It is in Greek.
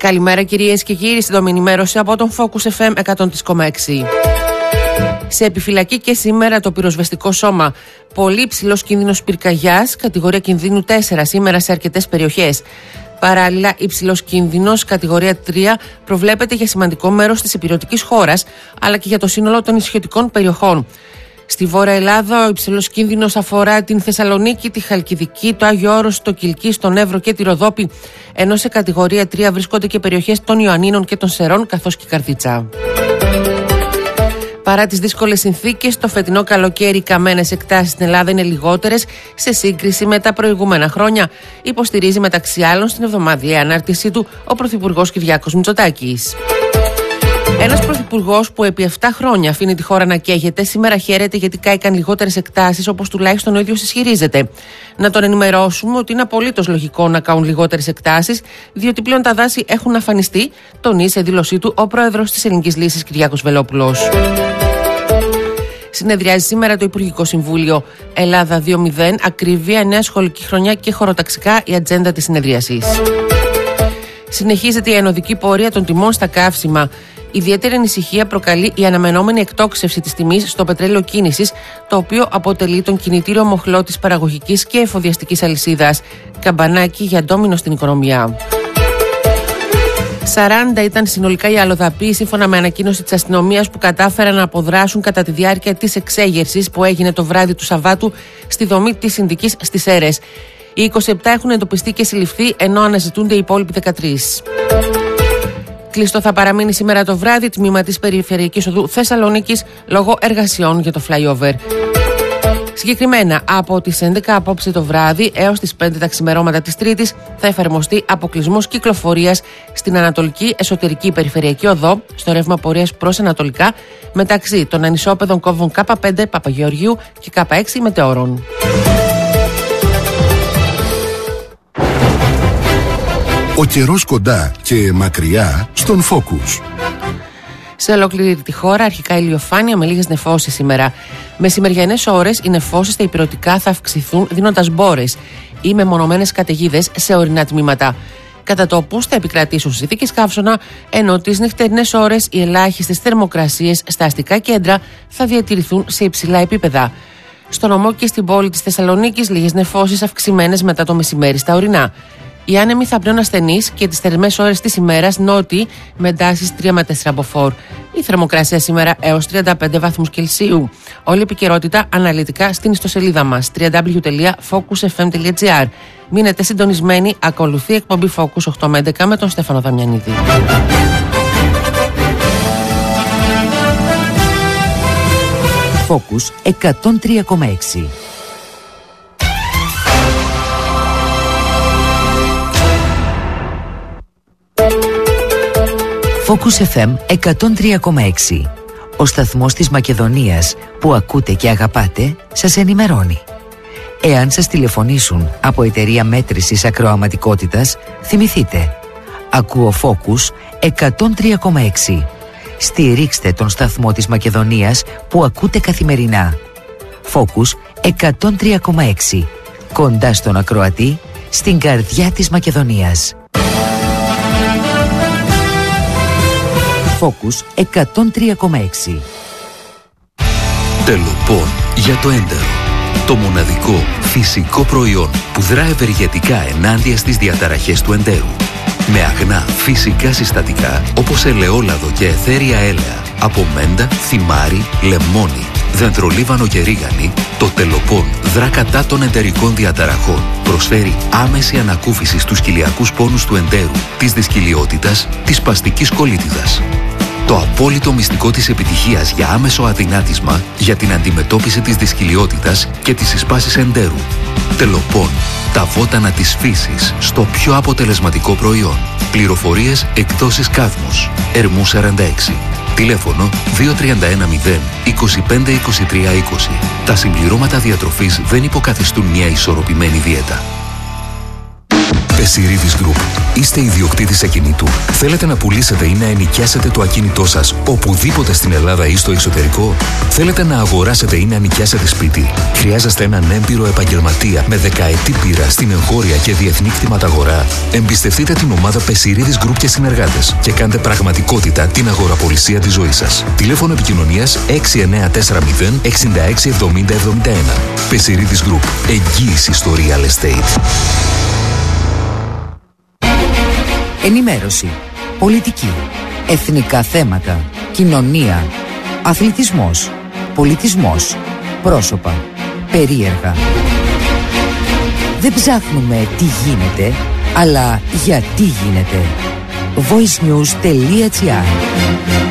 Καλημέρα κυρίες και κύριοι, στην ενημέρωση από τον Focus FM 100,6. Σε επιφυλακή και σήμερα το πυροσβεστικό σώμα. Πολύ υψηλός κίνδυνος πυρκαγιάς, κατηγορία κινδύνου 4 σήμερα σε αρκετές περιοχές. Παράλληλα, υψηλός κίνδυνος, κατηγορία 3, προβλέπεται για σημαντικό μέρος της ηπειρωτικής χώρας, αλλά και για το σύνολο των νησιωτικών περιοχών. Στη Βόρεια Ελλάδα, ο υψηλός κίνδυνος αφορά την Θεσσαλονίκη, τη Χαλκιδική, το Άγιο Όρος, το Κιλκί, τον Εύρο και τη Ροδόπη, ενώ σε κατηγορία 3 βρίσκονται και περιοχές των Ιωαννίνων και των Σερών, καθώς και η Καρδίτσα. Παρά τις δύσκολες συνθήκες, το φετινό καλοκαίρι οι καμένες εκτάσεις στην Ελλάδα είναι λιγότερες σε σύγκριση με τα προηγούμενα χρόνια, υποστηρίζει μεταξύ άλλων στην εβδομαδιαία ανάρτησή του ο Πρωθυπουργός Κυριάκος Μητσοτάκης. Ένας πρωθυπουργός που επί 7 χρόνια αφήνει τη χώρα να καίγεται, σήμερα χαίρεται γιατί κάηκαν λιγότερες εκτάσεις, όπως τουλάχιστον ο ίδιος ισχυρίζεται. Να τον ενημερώσουμε ότι είναι απολύτως λογικό να κάνουν λιγότερες εκτάσεις, διότι πλέον τα δάση έχουν αφανιστεί, τονίζει σε δήλωσή του ο πρόεδρος της Ελληνικής Λύσης Κυριάκος Βελόπουλος. Συνεδριάζει σήμερα το Υπουργικό Συμβούλιο. Ελλάδα 2.0, ακρίβεια, νέα σχολική χρονιά και χωροταξικά η ατζέντα της συνεδρίασης. Συνεχίζεται η ενωδική πορεία των τιμών στα καύσιμα. Ιδιαίτερη ανησυχία προκαλεί η αναμενόμενη εκτόξευση της τιμής στο πετρέλαιο κίνησης, το οποίο αποτελεί τον κινητήριο μοχλό της παραγωγικής και εφοδιαστικής αλυσίδας. Καμπανάκι για ντόμινο στην οικονομία. 40 ήταν συνολικά οι αλλοδαποί, σύμφωνα με ανακοίνωση της αστυνομίας, που κατάφεραν να αποδράσουν κατά τη διάρκεια της εξέγερσης που έγινε το βράδυ του Σαββάτου στη δομή της Συνδικής στις Σέρρες. Οι 27 έχουν εντοπιστεί και συλληφθεί, ενώ αναζητούνται οι υπόλοιποι 13. Κλειστό θα παραμείνει σήμερα το βράδυ τμήμα της Περιφερειακής Οδού Θεσσαλονίκης λόγω εργασιών για το flyover. Συγκεκριμένα, από τις 11 απόψε το βράδυ έως τις 5 τα ξημερώματα της Τρίτης θα εφαρμοστεί αποκλεισμός κυκλοφορίας στην Ανατολική Εσωτερική Περιφερειακή Οδό, στο ρεύμα πορείας προς Ανατολικά, μεταξύ των ανισόπεδων κόμβων K5 Παπαγεωργίου και K6 Μετεώρων. Ο καιρός κοντά και μακριά στον Focus. Σε ολόκληρη τη χώρα, αρχικά ηλιοφάνεια με λίγες νεφώσεις σήμερα. Μεσημεριανές ώρες οι νεφώσεις στα ηπειρωτικά θα αυξηθούν, δίνοντας μπόρες ή μεμονωμένες καταιγίδες σε ορεινά τμήματα. Κατά τόπους θα επικρατήσουν συνθήκες καύσωνα, ενώ τις νυχτερινές ώρες οι ελάχιστες θερμοκρασίες στα αστικά κέντρα θα διατηρηθούν σε υψηλά επίπεδα. Στο νομό και στην πόλη της Θεσσαλονίκης, λίγες νεφώσεις αυξημένες μετά το μεσημέρι στα ορεινά. Οι άνεμοι θα πνέουν ασθενείς και τις θερμές ώρες της ημέρας νότιοι με εντάσεις 3 με 4 από φορ. Η θερμοκρασία σήμερα έως 35 βαθμούς Κελσίου. Όλη η επικαιρότητα αναλυτικά στην ιστοσελίδα μας www.focusfm.gr. Μείνετε συντονισμένοι, ακολουθεί εκπομπή Focus 8 με 11 με τον Στέφανο Δαμιανίδη. Focus 103,6. Focus FM 103,6. Ο σταθμός της Μακεδονίας που ακούτε και αγαπάτε σας ενημερώνει. Εάν σας τηλεφωνήσουν από εταιρεία μέτρησης ακροαματικότητας, θυμηθείτε. Ακούω Focus 103,6. Στηρίξτε τον σταθμό της Μακεδονίας που ακούτε καθημερινά. Focus 103,6. Κοντά στον ακροατή, στην καρδιά της Μακεδονίας. Focus 103,6. Τελοπών για το έντερο. Το μοναδικό φυσικό προϊόν που δρά ευεργετικά ενάντια στις διαταραχές του εντέρου. Με αγνά φυσικά συστατικά όπως ελαιόλαδο και αιθέρια έλαια, από μέντα, θυμάρι, λεμόνι, δεντρολίβανο και ρίγανη, το Τελοπών δρά κατά των εντερικών διαταραχών. Προσφέρει άμεση ανακούφιση στους κοιλιακούς πόνους του εντέρου, της δυσκυλιότητας, της σπαστικής κολίτιδας. Το απόλυτο μυστικό της επιτυχίας για άμεσο αδυνάτισμα για την αντιμετώπιση της δυσκυλιότητας και της συσπάσης εντέρου. Τελοπών. Τα βότανα της φύσης στο πιο αποτελεσματικό προϊόν. Πληροφορίες εκδόσεις Κάδμος. Ερμού 46. Τηλέφωνο 2310 25 23 20. Τα συμπληρώματα διατροφής δεν υποκαθιστούν μια ισορροπημένη δίαιτα. Πεσιρίδης Group. Είστε ιδιοκτήτης ακινήτου. Θέλετε να πουλήσετε ή να ενοικιάσετε το ακίνητό σας οπουδήποτε στην Ελλάδα ή στο εξωτερικό. Θέλετε να αγοράσετε ή να νοικιάσετε σπίτι. Χρειάζεστε έναν έμπειρο επαγγελματία με δεκαετή πείρα στην εγχώρια και διεθνή κτηματαγορά. Εμπιστευτείτε την ομάδα Πεσιρίδης Group και συνεργάτες και κάντε πραγματικότητα την αγοραπολισία της ζωής σας. Τηλέφωνο επικοινωνίας 6940 66 70 71. Πεσιρίδης Group. Εγγύηση στο real estate. Ενημέρωση, πολιτική, εθνικά θέματα, κοινωνία, αθλητισμός, πολιτισμός, πρόσωπα, περίεργα. Δεν ψάχνουμε τι γίνεται, αλλά γιατί γίνεται. voicenews.gr